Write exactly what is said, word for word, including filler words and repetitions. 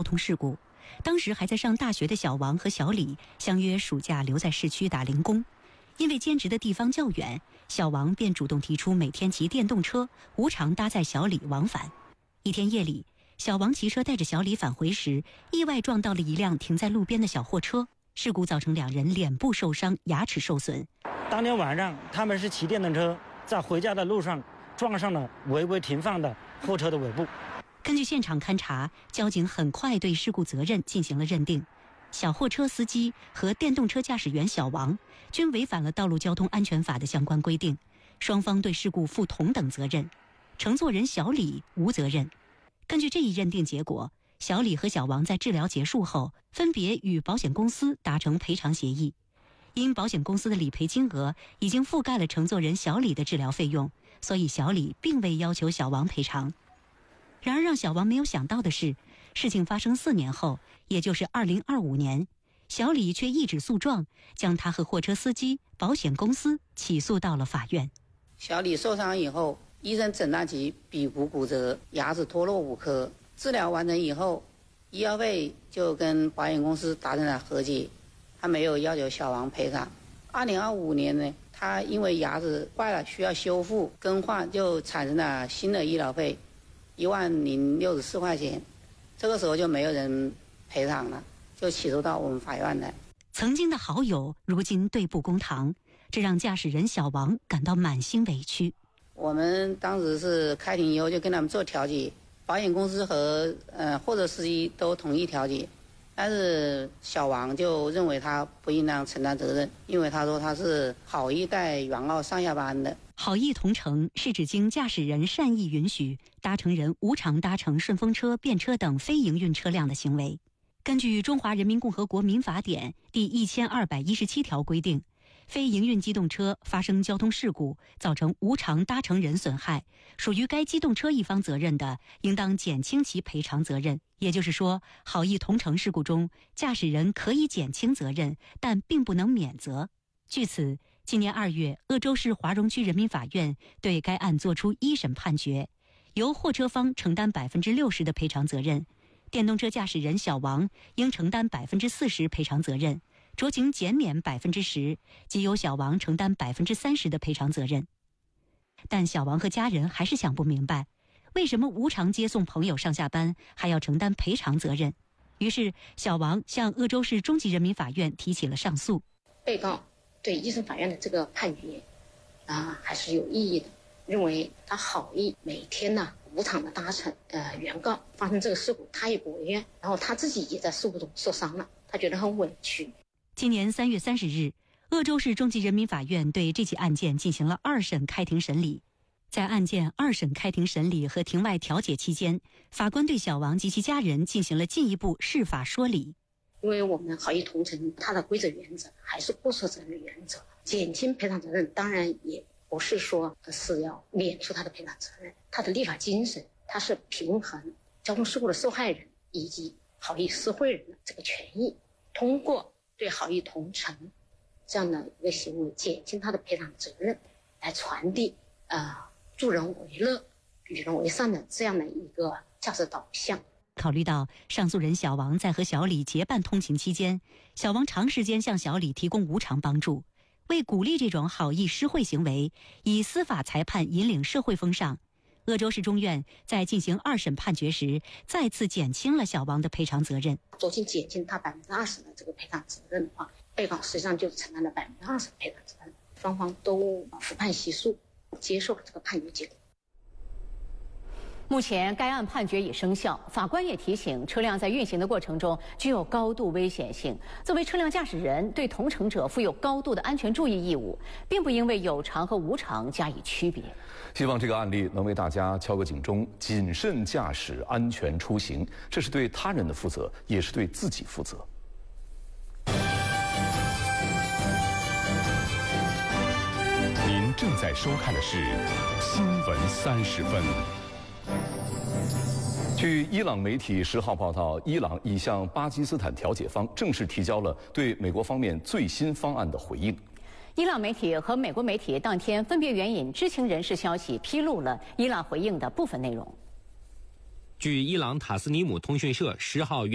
通事故。当时还在上大学的小王和小李相约暑假留在市区打零工，因为兼职的地方较远，小王便主动提出每天骑电动车无偿搭载小李往返。一天夜里，小王骑车带着小李返回时，意外撞到了一辆停在路边的小货车，事故造成两人脸部受伤，牙齿受损。 当天晚上，他们是骑电动车在回家的路上撞上了违规停放的货车的尾部。 根据现场勘查，交警很快对事故责任进行了认定，小货车司机和电动车驾驶员小王均违反了道路交通安全法的相关规定，双方对事故负同等责任，乘坐人小李无责任。根据这一认定结果，小李和小王在治疗结束后分别与保险公司达成赔偿协议，因保险公司的理赔金额已经覆盖了乘坐人小李的治疗费用，所以小李并未要求小王赔偿。然而让小王没有想到的是，事情发生四年后，也就是二零二五年，小李却一纸诉状将他和货车司机、保险公司起诉到了法院。 小李受伤以后，医生诊断其鼻骨骨折，牙齿脱落五颗。治疗完成以后，医药费就跟保险公司达成了和解，他没有要求小王赔偿。二零二五年呢，他因为牙齿坏了需要修复更换，就产生了新的医疗费一万零六十四块钱，这个时候就没有人赔偿了，就起诉到我们法院来。 曾经的好友如今对簿公堂，这让驾驶人小王感到满心委屈。 我们当时是开庭以后就跟他们做调解，保险公司和呃货车司机都同意调解，但是小王就认为他不应当承担责任，因为他说他是好意带原告上下班的。 好意同乘是指经驾驶人善意允许，搭乘人无偿搭乘顺风车、便车等非营运车辆的行为。根据《中华人民共和国民法典》第一千二百一十七条规定，非营运机动车发生交通事故，造成无偿搭乘人损害，属于该机动车一方责任的，应当减轻其赔偿责任。也就是说，好意同乘事故中，驾驶人可以减轻责任，但并不能免责。据此，今年二月，鄂州市华容区人民法院对该案作出一审判决，由货车方承担百分之六十的赔偿责任，电动车驾驶人小王应承担百分之四十赔偿责任，酌情减免百分之十，即由小王承担百分之三十的赔偿责任。但小王和家人还是想不明白，为什么无偿接送朋友上下班还要承担赔偿责任？于是，小王向鄂州市中级人民法院提起了上诉。 被告对一审法院的这个判决啊还是有异议的，认为他好意每天呢无偿的搭乘呃原告发生这个事故，他也不为愿，然后他自己也在事故中受伤了，他觉得很委屈。 今年三月三十日，鄂州市中级人民法院对这起案件进行了二审开庭审理。在案件二审开庭审理和庭外调解期间，法官对小王及其家人进行了进一步释法说理。 因为我们好意同乘，它的规则原则还是过错责任的原则，减轻赔偿责任当然也不是说是要免除他的赔偿责任，他的立法精神它是平衡交通事故的受害人以及好意施惠人的这个权益，通过对好意同乘这样的一个行为减轻他的赔偿责任，来传递呃助人为乐、与人为善的这样的一个价值导向。 考虑到上诉人小王在和小李结伴通勤期间，小王长时间向小李提供无偿帮助，为鼓励这种好意施惠行为，以司法裁判引领社会风尚，鄂州市中院在进行二审判决时，再次减轻了小王的赔偿责任。 酌情减轻他百分之二十的这个赔偿责任的话，被告实际上就承担了百分之二十的赔偿责任，双方都服判席诉，接受了这个判决结果。 目前该案判决已生效，法官也提醒，车辆在运行的过程中具有高度危险性，作为车辆驾驶人，对同乘者负有高度的安全注意义务，并不应为有偿和无偿加以区别。 希望这个案例能为大家敲个警钟，谨慎驾驶，安全出行，这是对他人的负责，也是对自己负责。 您正在收看的是《新闻三十分》。 据伊朗媒体十号报道，伊朗已向巴基斯坦调解方正式提交了对美国方面最新方案的回应。 伊朗媒体和美国媒体当天分别援引知情人士消息，披露了伊朗回应的部分内容。 据伊朗塔斯尼姆通讯社十号